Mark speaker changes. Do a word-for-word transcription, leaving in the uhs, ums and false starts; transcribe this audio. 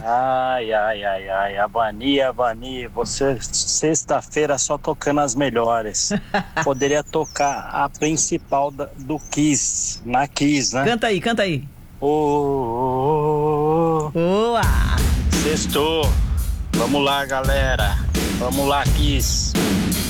Speaker 1: Ai, ai, ai, ai, Abani, Abani, você sexta-feira só tocando as melhores. Poderia tocar a principal da, do Kiss, na Kiss, né?
Speaker 2: Canta aí, canta aí.
Speaker 1: Ô, ô, ô,
Speaker 2: Boa!
Speaker 1: sextou. Vamos lá, galera. Vamos lá, Kiss.